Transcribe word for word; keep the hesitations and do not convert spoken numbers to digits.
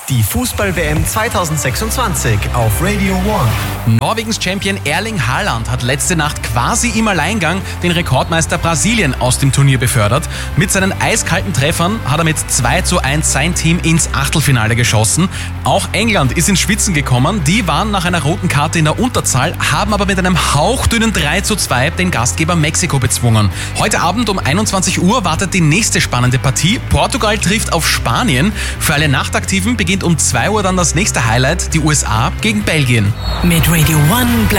Die Fußball-W M zweitausendsechsundzwanzig auf Radio One. Norwegens Champion Erling Haaland hat letzte Nacht quasi im Alleingang den Rekordmeister Brasilien aus dem Turnier befördert. Mit seinen eiskalten Treffern hat er mit zwei zu eins sein Team ins Achtelfinale geschossen. Auch England ist ins Schwitzen gekommen. Die waren nach einer roten Karte in der Unterzahl, haben aber mit einem hauchdünnen drei zu zwei den Gastgeber Mexiko bezwungen. Heute Abend um einundzwanzig Uhr wartet die nächste spannende Partie. Portugal trifft auf Spanien. Für alle Nachtaktiven beginnt um zwei Uhr dann das nächste Highlight, die U S A gegen Belgien. Mit Radio One